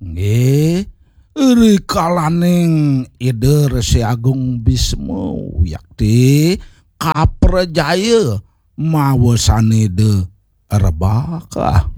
Nggih, eureuk kalaning ide Resi Agung Bismo yakti kaprejaya mawa sanede rebaka.